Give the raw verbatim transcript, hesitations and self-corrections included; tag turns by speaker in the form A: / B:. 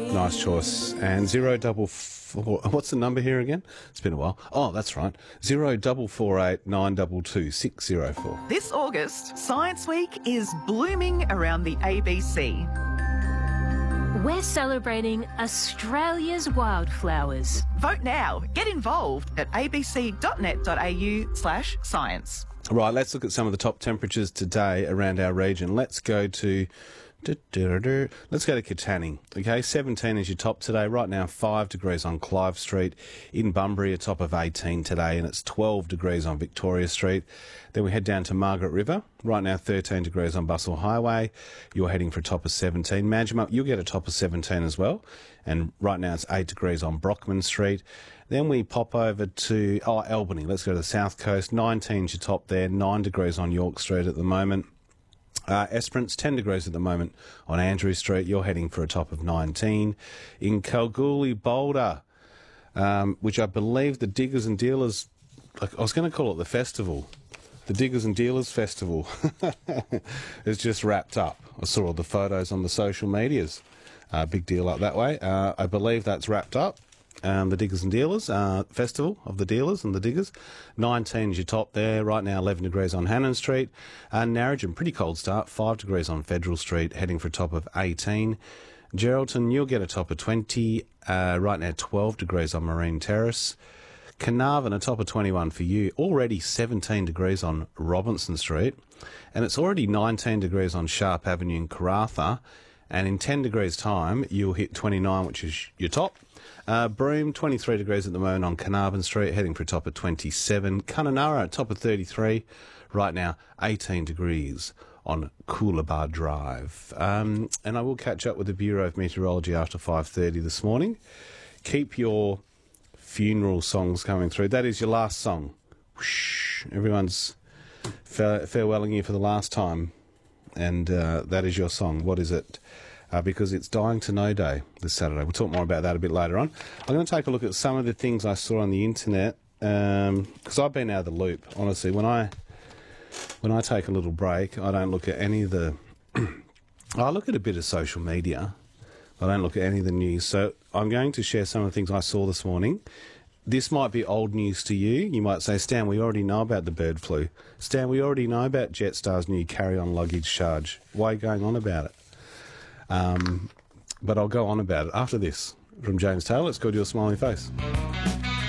A: Nice choice. And zero double four. What's the number here again? It's been a while. Oh, that's right. Zero double four eight nine double two six zero four.
B: This August, Science Week is blooming around the A B C.
C: We're celebrating Australia's wildflowers.
B: Vote now. Get involved at abc.net.au slash science.
A: Right, let's look at some of the top temperatures today around our region. Let's go to... Let's go to Katanning. Okay, seventeen is your top today. Right now, five degrees on Clive Street. In Bunbury, a top of eighteen today, and it's twelve degrees on Victoria Street. Then we head down to Margaret River. Right now, thirteen degrees on Bustle Highway. You're heading for a top of seventeen. Manjimup, you'll get a top of seventeen as well. And right now, it's eight degrees on Brockman Street. Then we pop over to oh, Albany. Let's go to the south coast. nineteen is your top there. nine degrees on York Street at the moment. Uh, Esperance, ten degrees at the moment on Andrew Street. You're heading for a top of nineteen. In Kalgoorlie, Boulder, um, which I believe the Diggers and Dealers, like, I was going to call it the festival. The Diggers and Dealers Festival is just wrapped up. I saw all the photos on the social medias. Uh, big deal up that way. Uh, I believe that's wrapped up. Um, the Diggers and Dealers uh, Festival of the Dealers and the Diggers. nineteen is your top there. Right now, eleven degrees on Hannon Street. Uh, Narrogin, pretty cold start. five degrees on Federal Street, heading for a top of eighteen. Geraldton, you'll get a top of twenty. Uh, right now, twelve degrees on Marine Terrace. Carnarvon, a top of twenty-one for you. Already seventeen degrees on Robinson Street. And it's already nineteen degrees on Sharp Avenue in Karratha. And in ten degrees time, you'll hit twenty-nine, which is your top. Uh, Broome, twenty-three degrees at the moment on Carnarvon Street, heading for a top of twenty-seven. Kununurra, top of thirty-three. Right now, eighteen degrees on Coolabah Drive. Um, and I will catch up with the Bureau of Meteorology after five thirty this morning. Keep your funeral songs coming through. That is your last song. Whoosh. Everyone's fa- farewelling you for the last time. And uh, that is your song. What is it? Uh, because it's Dying to Know Day this Saturday. We'll talk more about that a bit later on. I'm going to take a look at some of the things I saw on the internet, because um, I've been out of the loop, honestly. When I when I take a little break, I don't look at any of the... I look at a bit of social media. I don't look at any of the news. So I'm going to share some of the things I saw this morning. This might be old news to you. You might say, Stan, we already know about the bird flu. Stan, we already know about Jetstar's new carry-on luggage charge. Why are you going on about it? Um, but I'll go on about it after this. From James Taylor, it's called Your Smiling Face.